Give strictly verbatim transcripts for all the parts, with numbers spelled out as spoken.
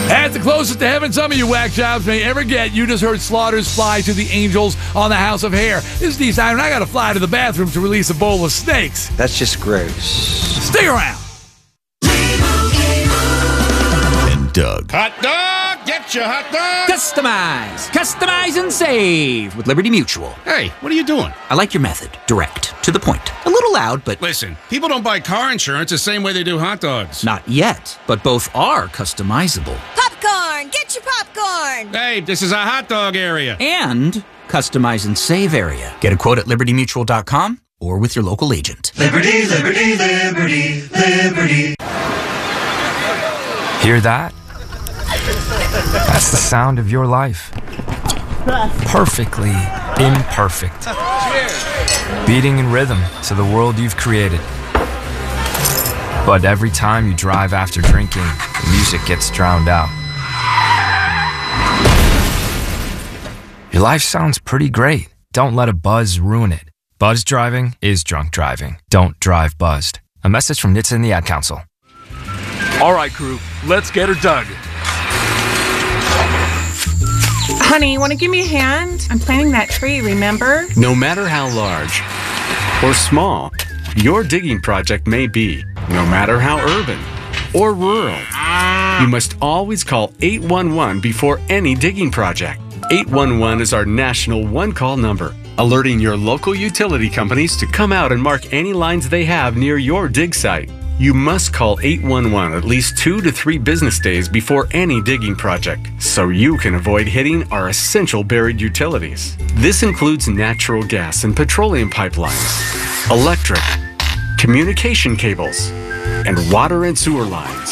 That's the closest to heaven some of you whack jobs may ever get. You just heard Slaughter's Fly to the Angels on the House of Hair. This is D-Side, and I gotta fly to the bathroom to release a bowl of snakes. That's just gross. Stick around. And Doug. Hot dog! Get your hot dog! Customize! Customize and save with Liberty Mutual. Hey, what are you doing? I like your method. Direct. To the point. A little loud, but... Listen, people don't buy car insurance the same way they do hot dogs. Not yet, but both are customizable. Popcorn! Get your popcorn! Hey, this is a hot dog area. And customize and save area. Get a quote at liberty mutual dot com or with your local agent. Liberty, liberty, liberty, liberty. Hear that? That's the sound of your life. Perfectly imperfect. Beating in rhythm to the world you've created. But every time you drive after drinking, the music gets drowned out. Your life sounds pretty great. Don't let a buzz ruin it. Buzz driving is drunk driving. Don't drive buzzed. A message from N H T S A and the Ad Council. All right, crew, let's get her dug. Honey, want to give me a hand? I'm planting that tree, remember? No matter how large or small your digging project may be, no matter how urban or rural, you must always call eight one one before any digging project. eight one one is our national one-call number, alerting your local utility companies to come out and mark any lines they have near your dig site. You must call eight one one at least two to three business days before any digging project, so you can avoid hitting our essential buried utilities. This includes natural gas and petroleum pipelines, electric, communication cables, and water and sewer lines.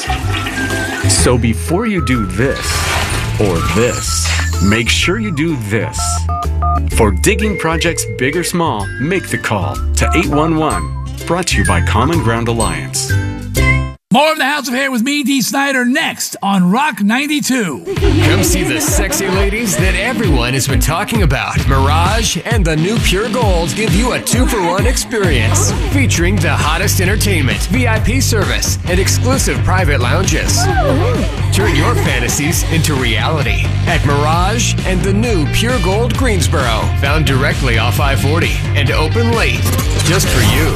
So before you do this or this, make sure you do this. For digging projects big or small, make the call to eight one one. Brought to you by Common Ground Alliance. More of the House of Hair with me, D. Snyder, next on Rock ninety-two. Come see the sexy ladies that everyone has been talking about. Mirage and the new Pure Gold give you a two-for-one experience, featuring the hottest entertainment, V I P service, and exclusive private lounges. Turn your fantasies into reality at Mirage and the new Pure Gold Greensboro, found directly off I forty and open late, just for you.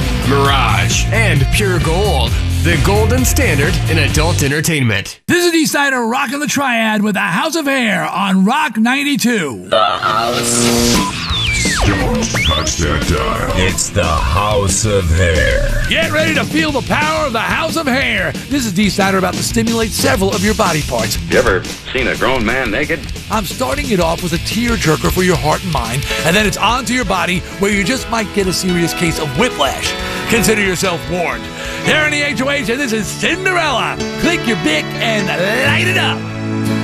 Mirage and Pure Gold, the golden standard in adult entertainment. This is D. Snyder rocking the triad with the House of Hair on Rock ninety-two. The House. Don't touch that dial. It's the House of Hair. Get ready to feel the power of the House of Hair. This is D. Snyder about to stimulate several of your body parts. You ever seen a grown man naked? I'm starting it off with a tearjerker for your heart and mind, and then it's on to your body where you just might get a serious case of whiplash. Consider yourself warned. Here in the H O H, and this is Cinderella. Click your Bic and light it up.